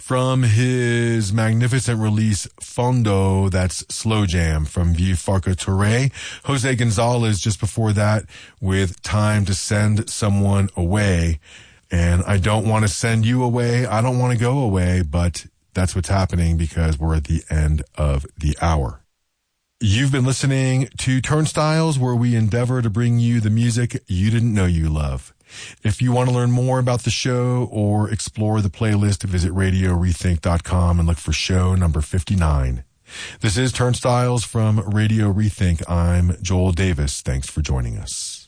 From his magnificent release, Fondo, that's Slow Jam from Vieux Farka Touré. Jose Gonzalez just before that with Time to Send Someone Away. And I don't want to send you away. I don't want to go away, but that's what's happening because we're at the end of the hour. You've been listening to Turnstiles, where we endeavor to bring you the music you didn't know you love. If you want to learn more about the show or explore the playlist, visit RadioRethink.com and look for show number 59. This is Turnstiles from Radio Rethink. I'm Joel Davis. Thanks for joining us.